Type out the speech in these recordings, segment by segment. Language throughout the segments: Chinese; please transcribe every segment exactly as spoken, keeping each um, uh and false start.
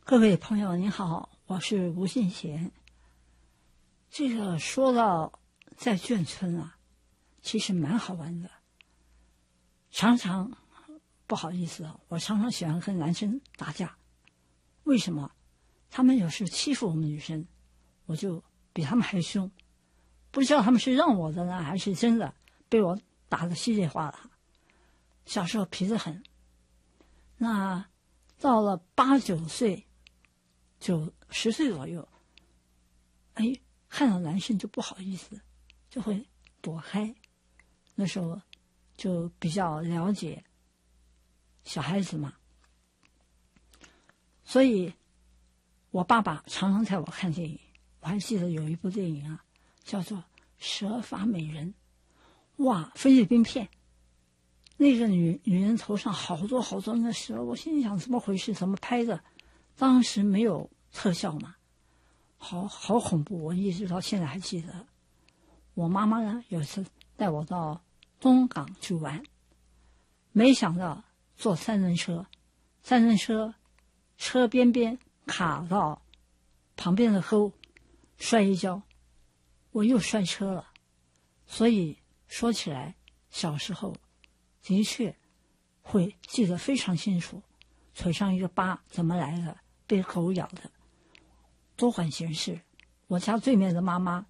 各位朋友您好，我是吴信贤。这个说到在眷村啊，其实蛮好玩的。常常不好意思啊，我常常喜欢和男生打架。为什么？他们有时欺负我们女生，我就比他们还凶。不知道他们是让我的呢，还是真的被我打得稀里哗啦。小时候皮得很。那到了八九岁，九十岁左右，哎，看到男生就不好意思，就会躲开。那时候就比较了解小孩子嘛，所以我爸爸常常带我看电影。我还记得有一部电影啊，叫做《蛇发美人》，哇，菲律宾片。那个女女人头上好多好多那蛇，我心里想怎么回事？怎么拍的？当时没有特效嘛，好好恐怖！我一直到现在还记得。我妈妈呢，有一次带我到东港去玩，没想到坐三轮车，三轮车车边边卡到旁边的沟，摔一跤，我又摔车了。所以说起来，小时候的确会记得非常清楚，腿上一个疤怎么来的，被狗咬的，多管闲事。我家对面的妈妈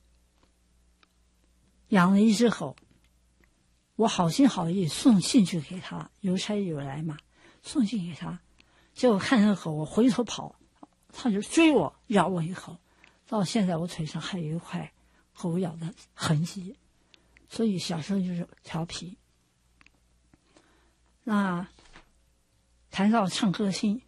养了一只狗，我好心好意送信去给他，邮差有来嘛，送信给他，结果看那个狗，我回头跑，他就追我，咬我一口，到现在我腿上还有一块狗咬的痕迹。所以小时候就是调皮。那谈到唱歌星，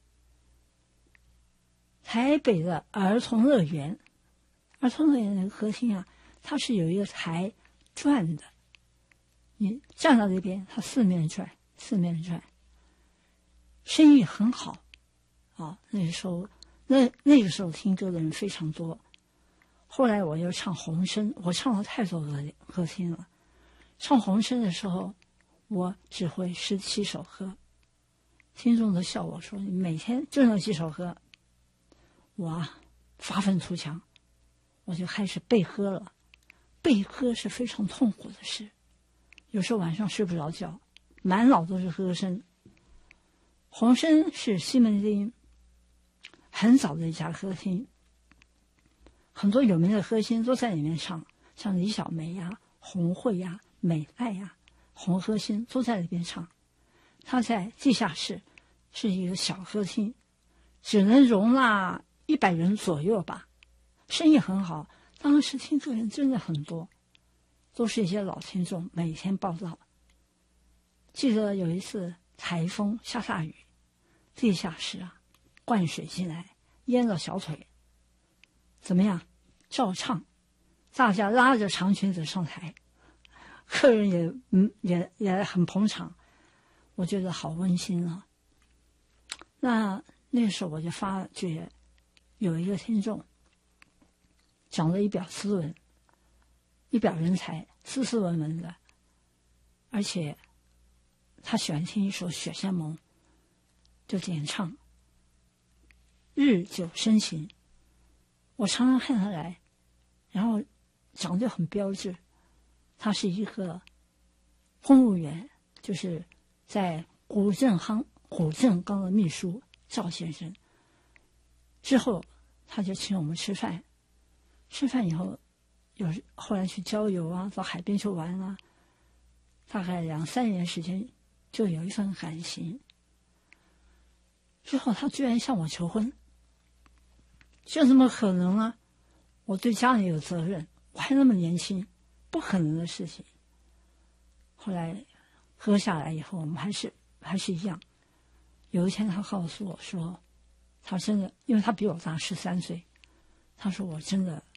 台北的儿童乐园，儿童乐园那个歌星啊，它是有一个台转的，你站到这边，它四面转，四面转，生意很好啊。那个时候，那那个时候听歌的人非常多。后来我又唱红声，我唱了太多歌歌星了。唱红声的时候，我只会十七首歌，听众都笑我说：“你每天就那几首歌。”我啊，发愤图强，我就开始背歌了。背歌是非常痛苦的事，有时候晚上睡不着觉，满脑都是歌声。红声是西门町很早的一家歌厅，很多有名的歌星都在里面唱，像李小梅呀、洪慧呀、美爱呀、红歌星都在里边唱。他在地下室是一个小歌厅，只能容纳一百人左右吧，生意很好。当时听歌人真的很多，都是一些老听众，每天报道。记得有一次台风下大雨，地下室啊灌水进来，淹到小腿。怎么样？照唱，大家拉着长裙子上台，客人也嗯也也很捧场，我觉得好温馨啊。那那时候我就发觉有一个听众长得一表斯文，一表人才，斯斯文文的，而且他喜欢听一首《雪山盟》，就点唱《日久生情》。我常常看他来，然后长得很标致。他是一个公务员，就是在古镇行古镇刚的秘书赵先生。之后他就请我们吃饭，吃饭以后有后来去郊游啊，到海边去玩啊，大概两三年时间就有一份感情。之后他居然向我求婚，这怎么可能啊？我对家里有责任，我还那么年轻，不可能的事情。后来喝下来以后，我们还是还是一样。有一天他告诉我说，他真的，因为他比我大十三岁，他说我真的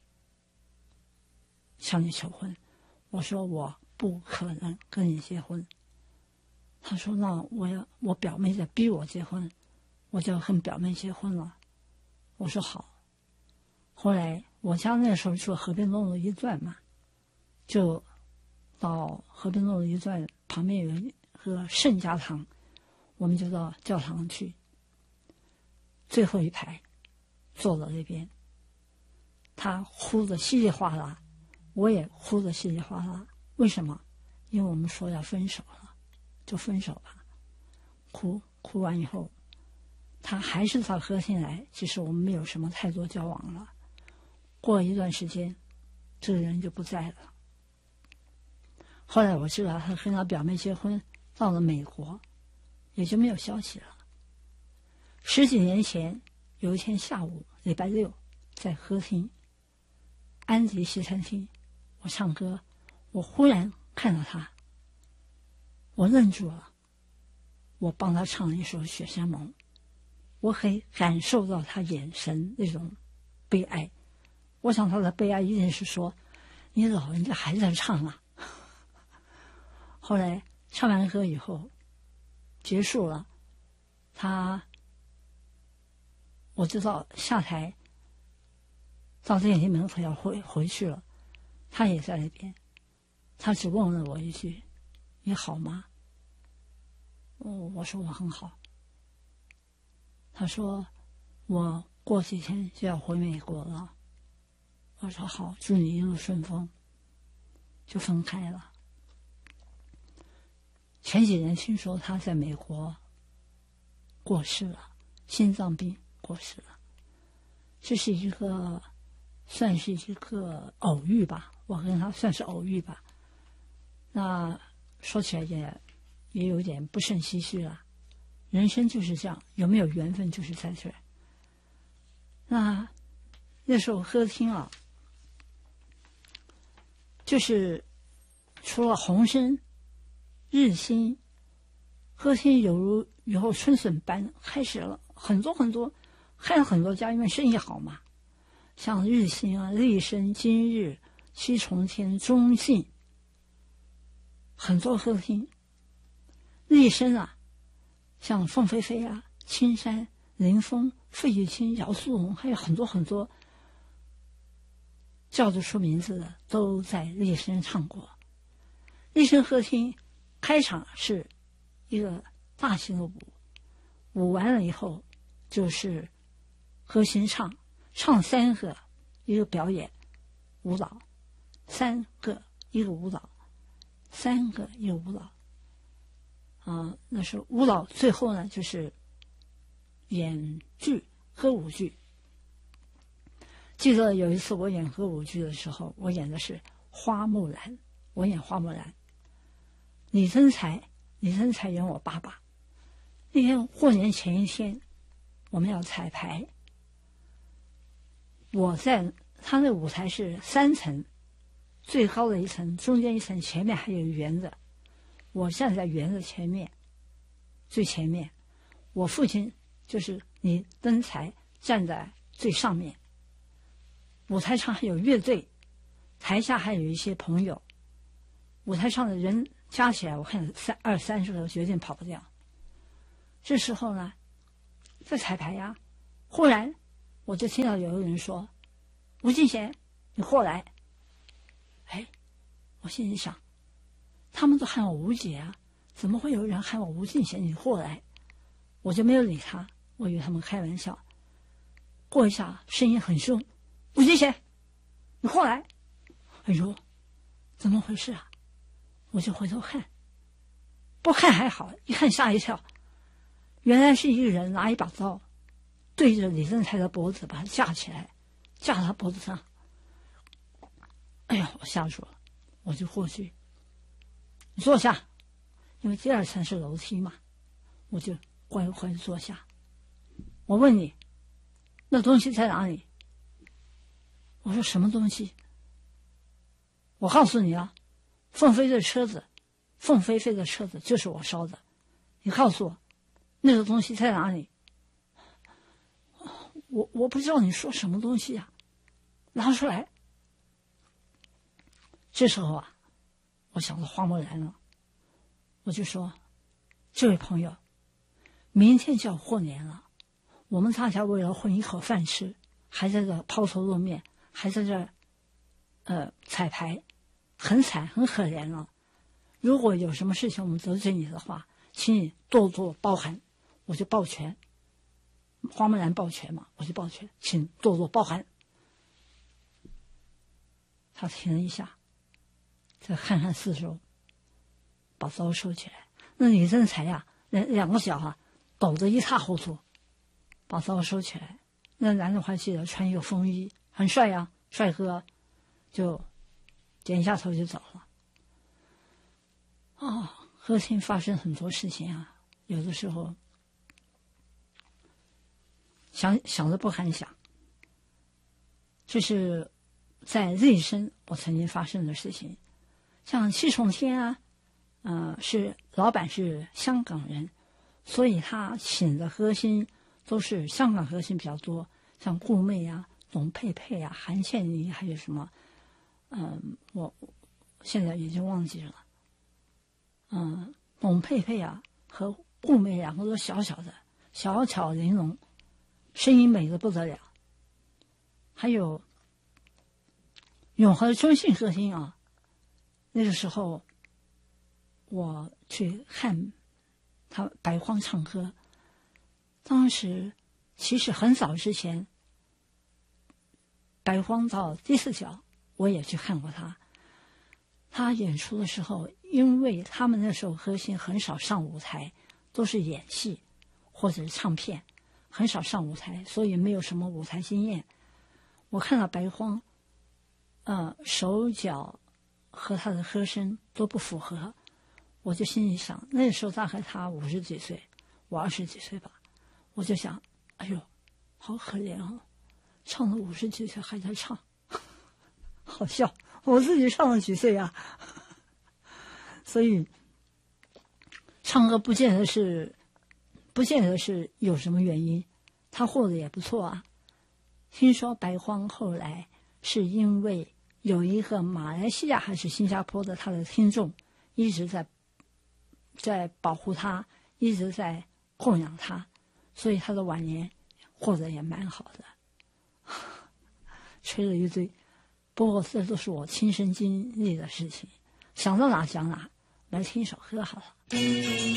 向你求婚。我说我不可能跟你结婚。他说那我要我表妹在逼我结婚，我就要跟表妹结婚了。我说好。后来我家那时候住河边东路一段嘛，就到河边路一段旁边有一个圣家堂，我们就到教堂去。 最后一排坐到那边，他哭得稀里哗啦，我也哭得稀里哗啦。为什么？因为我们说要分手了，就分手吧。哭哭完以后，他还是到核心来，其实我们没有什么太多交往了。过一段时间，这个人就不在了。后来我知道他跟他表妹结婚，到了美国，也就没有消息了。十几年前，有一天下午，礼拜六，在歌厅安迪西餐厅，我唱歌，我忽然看到他，我愣住了。我帮他唱了一首《雪山盟》，我可以感受到他眼神那种悲哀。我想他的悲哀一定是说：“你老人家还在唱啊。”后来唱完歌以后，结束了，他我知道下台到电梯门口要回回去了，他也在那边，他只问了我一句：“你好吗？”哦，我说我很好。他说我过几天就要回美国了。我说好，祝你一路顺风。就分开了。前几年听说他在美国过世了，心脏病过世了。这是一个算是一个偶遇吧，我跟他算是偶遇吧。那说起来也也有点不胜唏嘘了。人生就是这样，有没有缘分就是在这儿。那那时候歌厅啊，就是除了鸿升、日新，歌厅有如雨后春笋般开始了很多很多，开了很多家，因为生意好嘛。像日新啊、立升、今日、七重天、中信，很多歌厅。立升啊，像凤飞飞啊、青山、林峰、费玉清、姚苏荣，还有很多很多叫得出名字的都在立升唱过。立升歌厅开场是一个大型的舞，舞完了以后就是歌星唱，唱三个，一个表演舞蹈，三个一个舞蹈，三个一个舞蹈。啊，那是舞蹈，最后呢就是演剧，歌舞剧。记得有一次我演歌舞剧的时候，我演的是花木兰，我演花木兰。李增才，李增才演我爸爸。那天过年前一天，我们要彩排。我在他那舞台是三层，最高的一层，中间一层，前面还有圆的。我站在圆的前面，最前面。我父亲就是李增才站在最上面。舞台上还有乐队，台下还有一些朋友。舞台上的人加起来，我看三二三十个，绝对跑不掉。这时候呢，在彩排呀，忽然我就听到有个人说：“吴敬贤，你过来。”哎，我心里想，他们都喊我吴姐啊，怎么会有人喊我吴敬贤你过来？我就没有理他，我以为他们开玩笑。过一下，声音很凶：“吴敬贤，你过来！”哎呦，怎么回事啊？我就回头看，不看还好，一看吓一跳，原来是一个人拿一把刀，对着李增才的脖子把他架起来，架他脖子上。哎呀，我吓住了，我就过去，你坐下，因为第二层是楼梯嘛，我就乖乖坐下。我问你，那东西在哪里？我说什么东西？我告诉你啊，凤飞的车子，凤飞飞的车子就是我烧的。你告诉我，那个东西在哪里？我我不知道你说什么东西呀、啊，拿出来。这时候啊，我想到花木兰了，我就说：“这位朋友，明天就要过年了，我们大家为了混一口饭吃，还在这抛头露面，还在这呃彩排，很惨很可怜了。如果有什么事情我们得罪你的话，请你多多包涵，我就抱拳， 花木兰抱拳嘛，我就抱拳，请多多包涵。他停了一下，再看看四周，把刀收起来。那李正才呀、啊，两两个脚啊抖得一塌糊涂，把刀收起来。那男的还记得穿一个风衣，很帅呀、啊，帅哥，就点一下头就走了。哦，和亲发生很多事情啊，有的时候想想都不敢想。这是在内生我曾经发生的事情，像戚崇天啊，呃，是老板是香港人，所以他请的歌星都是香港歌星比较多，像顾媚啊、董佩佩啊、韩倩妮，还有什么，嗯、呃，我现在已经忘记了。嗯，董佩佩啊和顾媚两个都小小的，小巧玲珑，声音美得不得了。还有永和中信歌星啊，那个时候我去看他白荒唱歌，当时其实很早之前，白荒到第四角我也去看过他。他演出的时候，因为他们那时候歌星很少上舞台，都是演戏或者是唱片，很少上舞台，所以没有什么舞台经验。我看到白荒，呃，手脚和他的歌声都不符合，我就心里想，那时候大概他五十几岁，我二十几岁吧，我就想，哎呦，好可怜哦，唱了五十几岁还在唱，好笑。我自己唱了几岁啊，所以唱歌不见得是，不见得是有什么原因，他活得也不错啊。听说白荒后来是因为有一个马来西亚还是新加坡的他的听众一直在在保护他，一直在供养他，所以他的晚年过得也蛮好的。吹了一堆。不过这都是我亲身经历的事情，想到哪讲哪，来听一首歌好了。